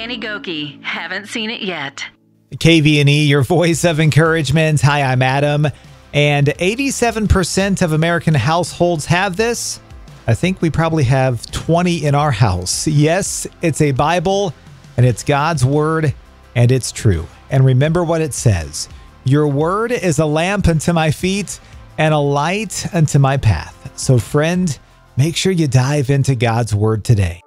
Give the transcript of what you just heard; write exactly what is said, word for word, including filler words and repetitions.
Annie Gokey. Haven't seen it yet. K V and E, your voice of encouragement. Hi, I'm Adam. And eighty-seven percent of American households have this. I think we probably have twenty in our house. Yes, it's a Bible, and it's God's word, and it's true. And remember what it says. Your word is a lamp unto my feet and a light unto my path. So friend, make sure you dive into God's word today.